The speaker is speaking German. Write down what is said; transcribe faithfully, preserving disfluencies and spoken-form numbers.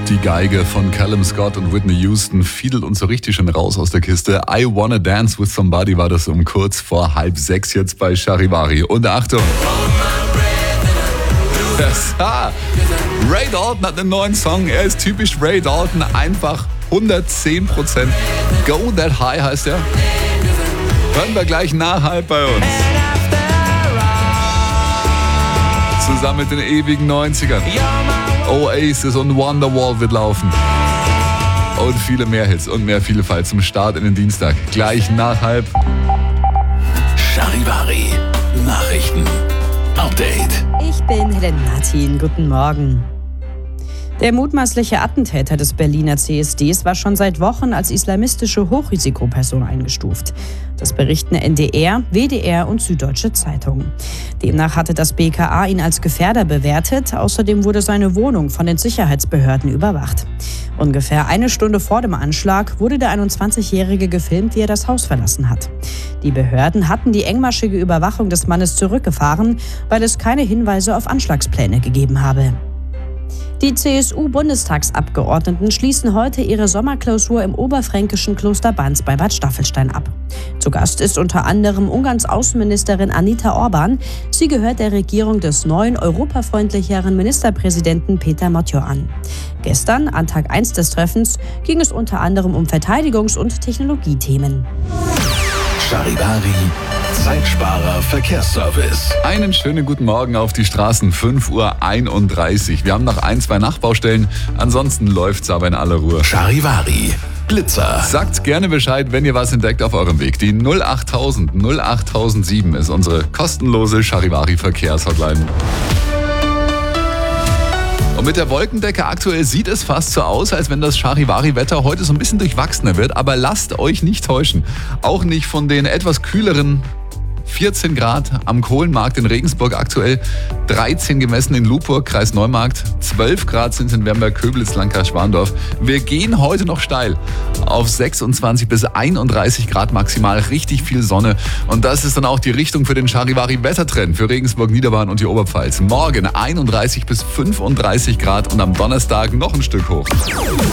Die Geige von Callum Scott und Whitney Houston fiedelt uns so richtig schon raus aus der Kiste. I Wanna Dance with Somebody war das um kurz vor halb sechs jetzt bei Charivari. Und Achtung! Das, ah, Ray Dalton hat einen neuen Song. Er ist typisch Ray Dalton. Einfach hundertzehn Prozent. Go That High heißt er. Hören wir gleich nach halb bei uns. Zusammen mit den ewigen neunzigern. Oasis und Wonderwall wird laufen. Und viele mehr Hits und mehr Vielfalt zum Start in den Dienstag. Gleich nach halb. Charivari. Nachrichten. Update. Ich bin Helene Martin. Guten Morgen. Der mutmaßliche Attentäter des Berliner C S Ds war schon seit Wochen als islamistische Hochrisikoperson eingestuft. Das berichten N D R, W D R und Süddeutsche Zeitung. Demnach hatte das B K A ihn als Gefährder bewertet. Außerdem wurde seine Wohnung von den Sicherheitsbehörden überwacht. Ungefähr eine Stunde vor dem Anschlag wurde der einundzwanzigjährige gefilmt, wie er das Haus verlassen hat. Die Behörden hatten die engmaschige Überwachung des Mannes zurückgefahren, weil es keine Hinweise auf Anschlagspläne gegeben habe. Die C S U-Bundestagsabgeordneten schließen heute ihre Sommerklausur im oberfränkischen Kloster Banz bei Bad Staffelstein ab. Zu Gast ist unter anderem Ungarns Außenministerin Anita Orban. Sie gehört der Regierung des neuen, europafreundlicheren Ministerpräsidenten Peter Motjo an. Gestern, an Tag eins des Treffens, ging es unter anderem um Verteidigungs- und Technologiethemen. Charivari. Zeitsparer Verkehrsservice. Einen schönen guten Morgen auf die Straßen, fünf Uhr einunddreißig. Wir haben noch ein, zwei Nachbaustellen, ansonsten läuft's aber in aller Ruhe. Charivari. Blitzer. Sagt gerne Bescheid, wenn ihr was entdeckt auf eurem Weg. Die null achttausend null achttausendsieben ist unsere kostenlose Charivari-Verkehrshotline. Und mit der Wolkendecke aktuell sieht es fast so aus, als wenn das Charivari-Wetter heute so ein bisschen durchwachsener wird. Aber lasst euch nicht täuschen. Auch nicht von den etwas kühleren vierzehn Grad am Kohlenmarkt in Regensburg aktuell, dreizehn gemessen in Lupburg, Kreis Neumarkt, zwölf Grad sind es in Wernberg, Köblitz, Landkreis Schwandorf. Wir gehen heute noch steil auf sechsundzwanzig bis einunddreißig Grad maximal, richtig viel Sonne. Und das ist dann auch die Richtung für den Charivari-Wettertrend für Regensburg, Niederbayern und die Oberpfalz. Morgen einunddreißig bis fünfunddreißig Grad und am Donnerstag noch ein Stück hoch.